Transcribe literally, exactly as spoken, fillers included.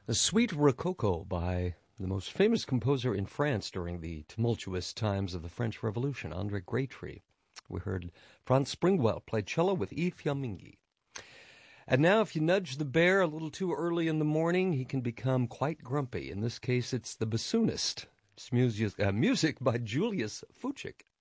The Suite Rococo by the most famous composer in France during the tumultuous times of the French Revolution, André Grétry. We heard Franz Springwell play cello with Yves Yamingi. And now, if you nudge the bear a little too early in the morning, he can become quite grumpy. In this case, it's The Bassoonist. It's music, uh, music by Julius Fuchik.